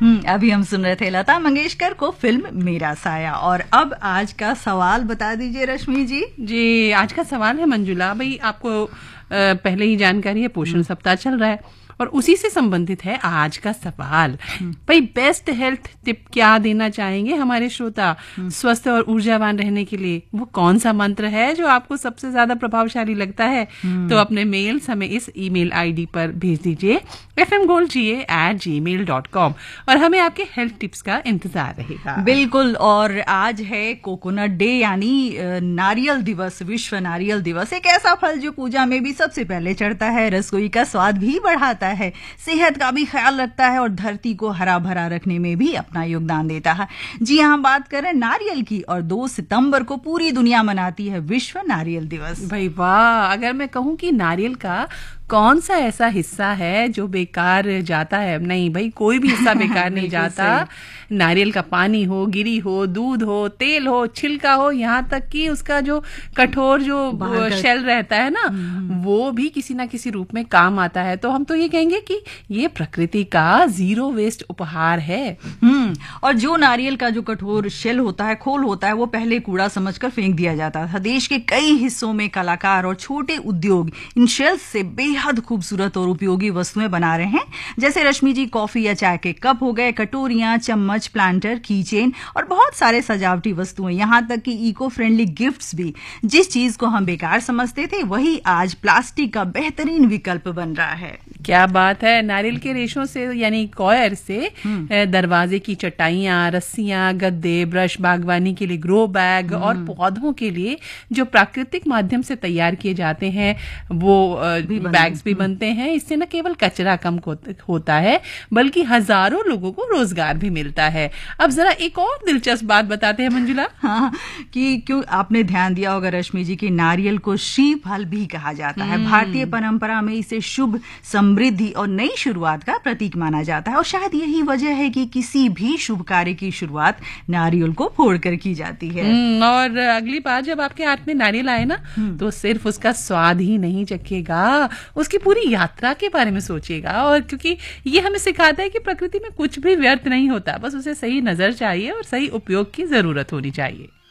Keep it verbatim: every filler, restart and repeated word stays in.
हम्म अभी हम सुन रहे थे लता मंगेशकर को फिल्म मेरा साया। और अब आज का सवाल बता दीजिए रश्मि जी। जी, आज का सवाल है मंजुला भाई, आपको पहले ही जानकारी है पोषण सप्ताह चल रहा है और उसी से संबंधित है आज का सवाल। भाई बेस्ट हेल्थ टिप क्या देना चाहेंगे हमारे श्रोता स्वस्थ और ऊर्जावान रहने के लिए? वो कौन सा मंत्र है जो आपको सबसे ज्यादा प्रभावशाली लगता है? तो अपने मेल्स हमें इस ईमेल आईडी पर भेज दीजिए एफ एम गोल्ड जी ए एट जी मेल डॉट कॉम और हमें आपके हेल्थ टिप्स का इंतजार रहेगा। बिल्कुल। और आज है कोकोनट डे यानी नारियल दिवस, विश्व नारियल दिवस। एक ऐसा फल जो पूजा में भी सबसे पहले चढ़ता है, रसोई का स्वाद भी बढ़ाता है, सेहत का भी ख्याल रखता है और धरती को हरा भरा रखने में भी अपना योगदान देता है। जी हाँ, बात करें नारियल की और दो सितंबर को पूरी दुनिया मनाती है विश्व नारियल दिवस। भाई वाह, अगर मैं कहूँ कि नारियल का कौन सा ऐसा हिस्सा है जो बेकार जाता है? नहीं भाई, कोई भी हिस्सा बेकार नहीं जाता। नारियल का पानी हो, गिरी हो, दूध हो, तेल हो, छिलका हो, यहाँ तक कि उसका जो कठोर जो शेल रहता है ना, वो भी किसी ना किसी रूप में काम आता है। तो हम तो ये कहेंगे कि ये प्रकृति का जीरो वेस्ट उपहार है। हम्म और जो नारियल का जो कठोर शेल होता है, खोल होता है, वो पहले कूड़ा समझकर फेंक दिया जाता था। देश के कई हिस्सों में कलाकार और छोटे उद्योग इन शेल से बेहद खूबसूरत और उपयोगी वस्तुएं बना रहे हैं। जैसे रश्मि जी, कॉफी या चाय के कप हो गए, कटोरियां, चम्मच, प्लांटर, की चेन और बहुत सारे सजावटी वस्तुएं, यहाँ तक कि इको फ्रेंडली गिफ्ट्स भी। जिस चीज को हम बेकार समझते थे वही आज प्लास्टिक का बेहतरीन विकल्प बन रहा है। क्या बात है। नारियल के रेशों से यानी कॉयर से दरवाजे की चटाइयां, रस्सियां, गद्दे, ब्रश, बागवानी के लिए ग्रो बैग और पौधों के लिए जो प्राकृतिक माध्यम से तैयार किए जाते हैं वो भी बैग्स भी बनते हैं। इससे न केवल कचरा कम होता है बल्कि हजारों लोगों को रोजगार भी मिलता है। अब जरा एक और दिलचस्प बात बताते हैं मंजुला। हाँ, कि क्यों आपने ध्यान दिया होगा रश्मि जी कि नारियल को श्री फल भी कहा जाता है। भारतीय परंपरा में इसे शुभ, समृद्धि और नई शुरुआत का प्रतीक माना जाता है और शायद यही वजह है कि किसी भी शुभ कार्य की शुरुआत नारियल को फोड़कर की जाती है। और अगली बार जब आपके हाथ में नारियल आए ना, तो सिर्फ उसका स्वाद ही नहीं चखेगा, उसकी पूरी यात्रा के बारे में सोचिएगा। और क्योंकि ये हमें सिखाता है कि प्रकृति में कुछ भी व्यर्थ नहीं होता, बस उसे सही नजर चाहिए और सही उपयोग की जरूरत होनी चाहिए।